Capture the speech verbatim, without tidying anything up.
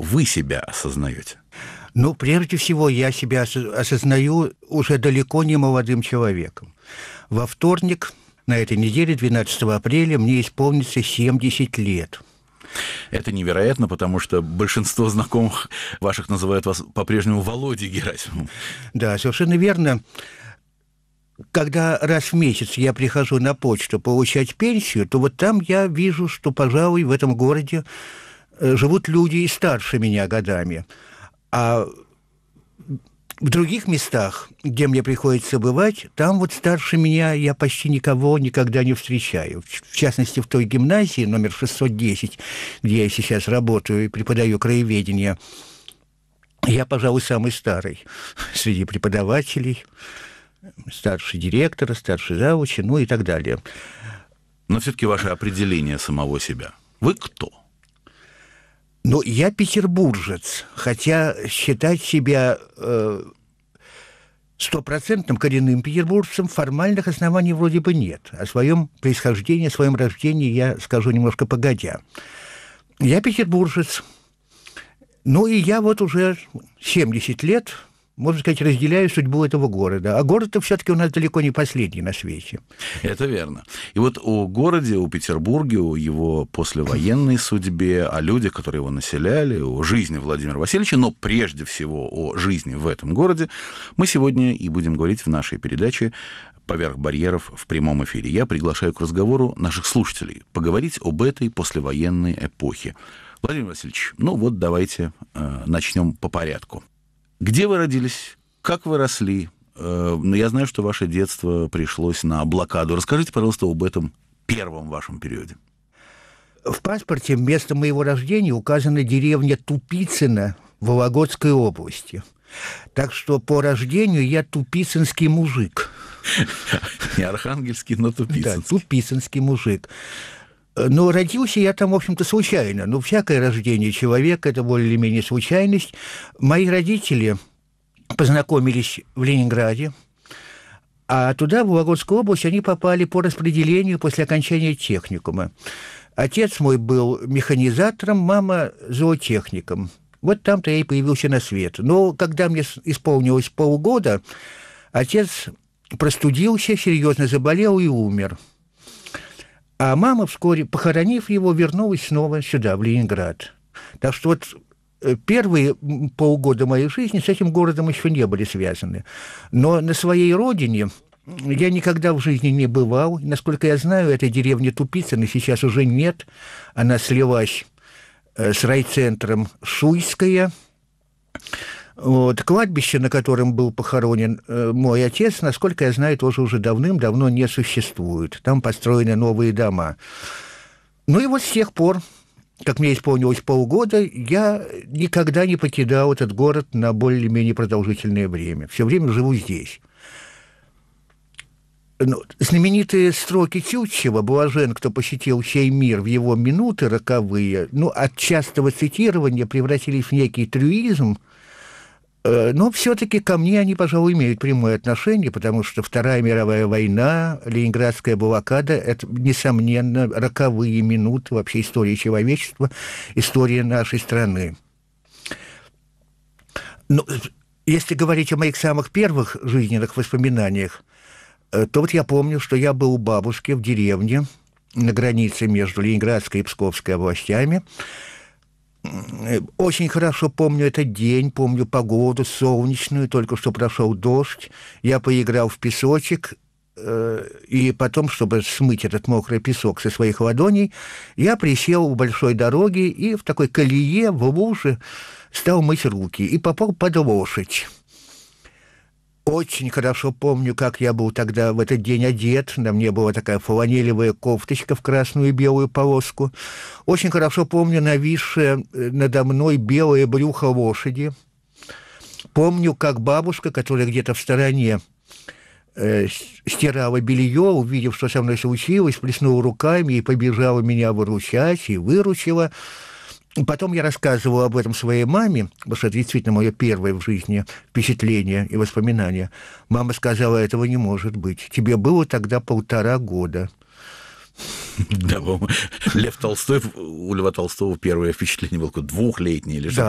вы себя осознаете? Ну, прежде всего, я себя осознаю уже далеко не молодым человеком. Во вторник, на этой неделе, двенадцатого апреля, мне исполнится семьдесят лет. Это невероятно, потому что большинство знакомых ваших называют вас по-прежнему Володей Герасимовым. Да, совершенно верно. Когда раз в месяц я прихожу на почту получать пенсию, то вот там я вижу, что, пожалуй, в этом городе живут люди и старше меня годами. А в других местах, где мне приходится бывать, там вот старше меня я почти никого никогда не встречаю. В частности, в той гимназии номер шестьсот десять, где я сейчас работаю и преподаю краеведение, я, пожалуй, самый старый среди преподавателей, старший директора, старший завуча, ну и так далее. Но все-таки ваше определение самого себя. Вы кто? Ну, я петербуржец, хотя считать себя э, стопроцентным коренным петербуржцем формальных оснований вроде бы нет. О своем происхождении, о своем рождении я скажу немножко погодя. Я петербуржец. Ну, и я вот уже семьдесят лет, можно сказать, разделяю судьбу этого города. А город-то все-таки у нас далеко не последний на свете. Это верно. И вот о городе, о Петербурге, о его послевоенной судьбе, о людях, которые его населяли, о жизни Владимира Васильевича, но прежде всего о жизни в этом городе, мы сегодня и будем говорить в нашей передаче «Поверх барьеров» в прямом эфире. Я приглашаю к разговору наших слушателей поговорить об этой послевоенной эпохе. Владимир Васильевич, ну вот давайте э, начнем по порядку. Где вы родились? Как вы росли? Я знаю, что ваше детство пришлось на блокаду. Расскажите, пожалуйста, об этом первом вашем периоде. В паспорте местом моего рождения указана деревня Тупицыно Вологодской области. Так что по рождению я тупицынский мужик. Не архангельский, но тупицынский. Да, тупицынский мужик. Но родился я там, в общем-то, случайно. Ну, всякое рождение человека – это более или менее случайность. Мои родители познакомились в Ленинграде, а туда, в Вологодскую область, они попали по распределению после окончания техникума. Отец мой был механизатором, мама – зоотехником. Вот там-то я и появился на свет. Но когда мне исполнилось полгода, отец простудился, серьезно заболел и умер. А мама, вскоре похоронив его, вернулась снова сюда, в Ленинград. Так что вот первые полгода моей жизни с этим городом еще не были связаны. Но на своей родине я никогда в жизни не бывал. Насколько я знаю, этой деревни Тупицыно сейчас уже нет. Она слилась с райцентром Шуйская. Вот. Кладбище, на котором был похоронен э, мой отец, насколько я знаю, тоже уже давным-давно не существует. Там построены новые дома. Ну и вот с тех пор, как мне исполнилось полгода, я никогда не покидал этот город на более-менее продолжительное время. Все время живу здесь. Ну, знаменитые строки Тютчева «Блажен, кто посетил сей мир в его минуты роковые», ну, от частого цитирования превратились в некий трюизм. Но все-таки ко мне они, пожалуй, имеют прямое отношение, потому что Вторая мировая война, Ленинградская блокада – это, несомненно, роковые минуты вообще истории человечества, история нашей страны. Но если говорить о моих самых первых жизненных воспоминаниях, то вот я помню, что я был у бабушки в деревне на границе между Ленинградской и Псковской областями. Очень хорошо помню этот день, помню погоду солнечную, только что прошел дождь. Я поиграл в песочек, э, и потом, чтобы смыть этот мокрый песок со своих ладоней, я присел у большой дороги и в такой колее, в луже, стал мыть руки и попал под лошадь. Очень хорошо помню, как я был тогда в этот день одет. На мне была такая фланелевая кофточка в красную и белую полоску. Очень хорошо помню нависшее надо мной белое брюхо лошади. Помню, как бабушка, которая где-то в стороне э, стирала белье, увидев, что со мной случилось, плеснула руками и побежала меня выручать, и выручила. Потом я рассказывал об этом своей маме, потому что это действительно мое первое в жизни впечатление и воспоминание. Мама сказала, этого не может быть. Тебе было тогда полтора года. Да, Лев Толстой, у Льва Толстого первое впечатление было двухлетнее или же